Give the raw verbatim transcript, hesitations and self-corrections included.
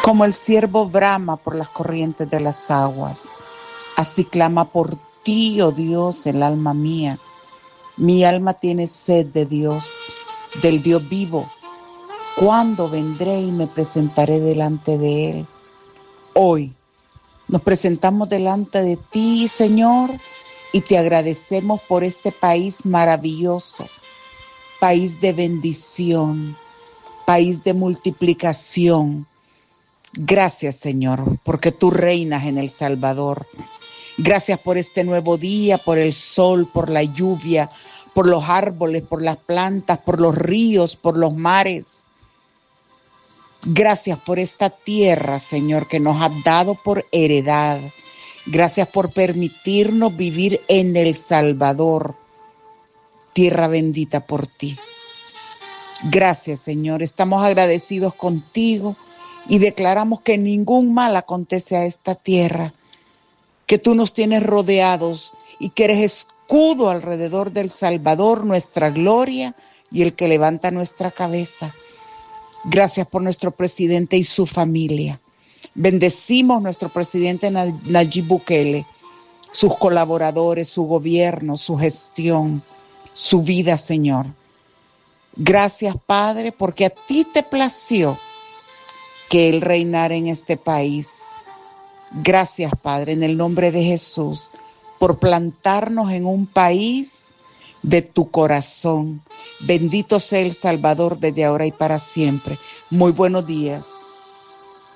Como el ciervo brama por las corrientes de las aguas, así clama por ti, oh Dios, el alma mía. Mi alma tiene sed de Dios, del Dios vivo. ¿Cuándo vendré y me presentaré delante de Él? Hoy nos presentamos delante de ti, Señor, y te agradecemos por este país maravilloso, país de bendición, país de multiplicación. Gracias, Señor, porque tú reinas en El Salvador. Gracias por este nuevo día, por el sol, por la lluvia, por los árboles, por las plantas, por los ríos, por los mares. Gracias por esta tierra, Señor, que nos has dado por heredad. Gracias por permitirnos vivir en El Salvador, tierra bendita por ti. Gracias, Señor. Estamos agradecidos contigo y declaramos que ningún mal acontece a esta tierra, que tú nos tienes rodeados y que eres escudo alrededor del Salvador, nuestra gloria y el que levanta nuestra cabeza. Gracias por nuestro presidente y su familia. Bendecimos nuestro presidente Nayib Bukele, sus colaboradores, su gobierno, su gestión, su vida, Señor. Gracias, Padre, porque a ti te plació que Él reinara en este país. Gracias, Padre, en el nombre de Jesús, por plantarnos en un país de tu corazón. Bendito sea El Salvador desde ahora y para siempre. Muy buenos días.